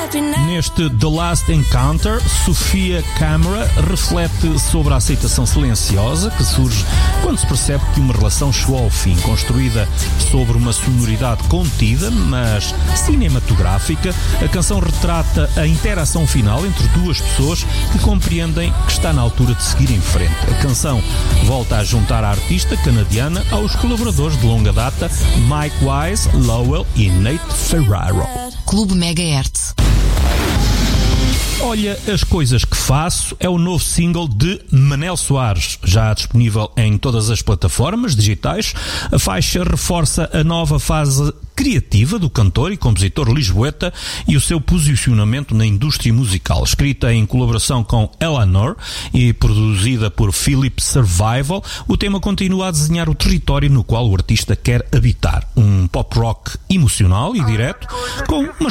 Neste The Last Encounter, Sofia Camera reflete sobre a aceitação silenciosa que surge quando se percebe que uma relação chegou ao fim. Construída sobre uma sonoridade contida, mas cinematográfica, a canção retrata a interação final entre duas pessoas que compreendem que está na altura de seguir em frente. A canção volta a juntar a artista canadiana aos colaboradores de longa data Mike Wise, Lowell e Nate Ferraro. Clube Megahertz. Olha as coisas que faço é o novo single de Manel Soares, já disponível em todas as plataformas digitais. A faixa reforça a nova fase criativa do cantor e compositor lisboeta e o seu posicionamento na indústria musical. Escrita em colaboração com Eleanor e produzida por Philip Survival, o tema continua a desenhar o território no qual o artista quer habitar. Um pop rock emocional e direto, com uma